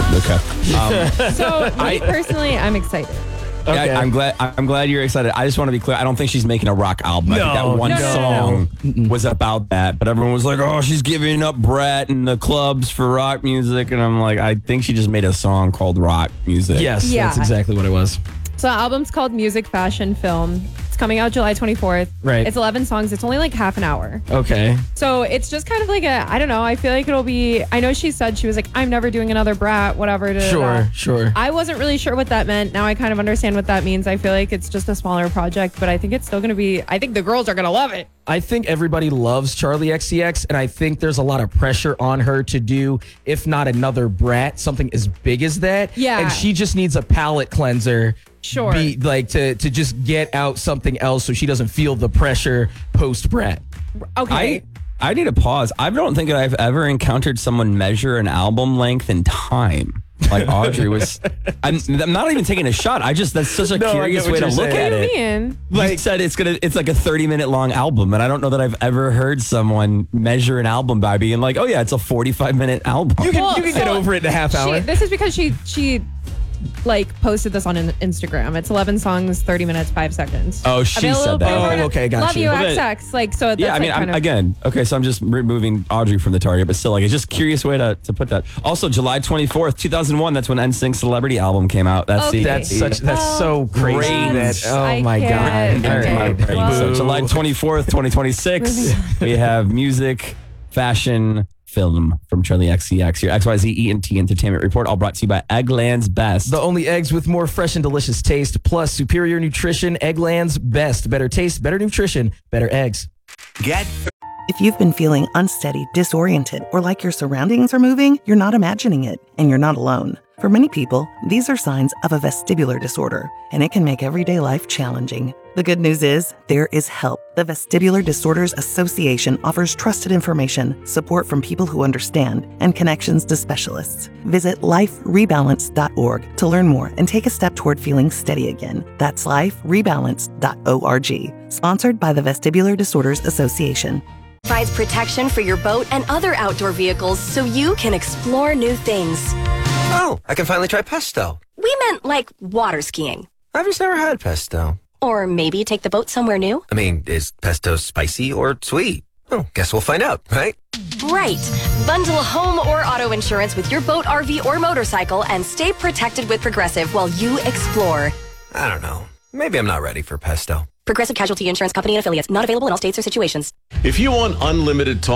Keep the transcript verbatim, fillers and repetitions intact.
Okay. Um, So, me personally, I'm excited. Okay. I, I'm glad. I'm glad you're excited. I just want to be clear. I don't think she's making a rock album. I think No, that one no, no, song no, no. was about that, but everyone was like, "Oh, she's giving up Brett and the clubs for rock music," and I'm like, I think she just made a song called rock music. Yes, Yeah. that's exactly what it was. So, the album's called Music, Fashion, Film. It's coming out July twenty-fourth. Right. It's eleven songs. It's only like half an hour. Okay. So it's just kind of like a, I don't know. I feel like it'll be, I know she said she was like, I'm never doing another Brat, whatever. da, da, da. Sure, sure. I wasn't really sure what that meant. Now I kind of understand what that means. I feel like it's just a smaller project, but I think it's still going to be, I think the girls are going to love it. I think everybody loves Charlie X C X, and I think there's a lot of pressure on her to do, if not another Brat, something as big as that. Yeah. And she just needs a palate cleanser. Sure. Be, like to to just get out something else so she doesn't feel the pressure post Brat. Okay. I I need a pause. I don't think that I've ever encountered someone measure an album length in time. Like Audrey was. I'm, I'm not even taking a shot. I just that's such a No, I curious get what way to you're look saying. at what do you it. mean? Like said, it's gonna it's like a thirty minute long album, and I don't know that I've ever heard someone measure an album by being like, oh yeah, it's a forty-five minute album. You can Well, you can get so over it in a half hour. She, this is because she, she like posted this on in- Instagram. It's eleven songs, thirty minutes, five seconds. Oh, she Available said that. for- Oh, okay, got Love you. you, Well, then- X X. Like, so that's Yeah, I mean, like I'm, kind of, again, okay, so I'm just removing Audrey from the target, but still, like, it's just a curious way to, to put that. Also, July twenty-fourth, two thousand one, that's when N Sync's Celebrity album came out. That's Okay. the That's such that's Oh, so crazy. Brains. That, oh I my can't. god! All Okay. right. Brain. Well- So July twenty-fourth, twenty twenty-six, we have music, fashion, film from Charlie X C X. Your X Y Z E and T Entertainment Report, all brought to you by Eggland's Best. The only eggs with more fresh and delicious taste, plus superior nutrition. Eggland's Best. Better taste, better nutrition, better eggs. Get If you've been feeling unsteady, disoriented, or like your surroundings are moving, you're not imagining it, and you're not alone. For many people, these are signs of a vestibular disorder, and it can make everyday life challenging. The good news is, there is help. The Vestibular Disorders Association offers trusted information, support from people who understand, and connections to specialists. Visit life rebalance dot org to learn more and take a step toward feeling steady again. That's life rebalance dot org. Sponsored by the Vestibular Disorders Association. Provides protection for your boat and other outdoor vehicles so you can explore new things. Oh, I can finally try pesto. We meant like water skiing. I've just never had pesto. Or maybe take the boat somewhere new. I mean, is pesto spicy or sweet? Oh, guess we'll find out, right? Right. Bundle home or auto insurance with your boat, R V, or motorcycle and stay protected with Progressive while you explore. I don't know. Maybe I'm not ready for pesto. Progressive Casualty Insurance Company and affiliates. Not available in all states or situations. If you want unlimited talk,